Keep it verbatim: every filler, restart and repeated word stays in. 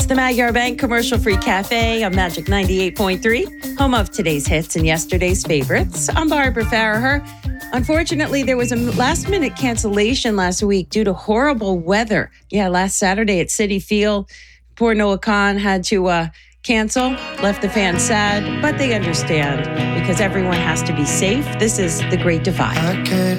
the Magyar Bank Commercial-Free Cafe on Magic ninety-eight point three, home of today's hits and yesterday's favorites. I'm Barbara Farraher. Unfortunately, there was a last-minute cancellation last week due to horrible weather. Yeah, last Saturday at Citi Field, poor Noah Khan had to uh, cancel, left the fans sad, but they understand because everyone has to be safe. This is The Great Divide.